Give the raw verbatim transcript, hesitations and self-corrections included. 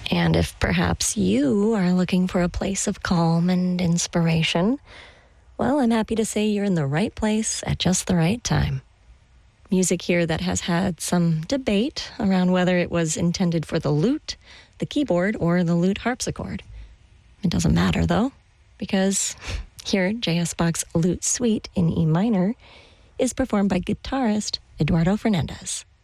And if perhaps you are looking for a place of calm and inspiration, well, I'm happy to say you're in the right place at just the right time. Music here that has had some debate around whether it was intended for the lute, the keyboard, or the lute harpsichord. It doesn't matter, though, because here, J S. Bach's Lute Suite in E minor is performed by guitarist Eduardo Fernandez.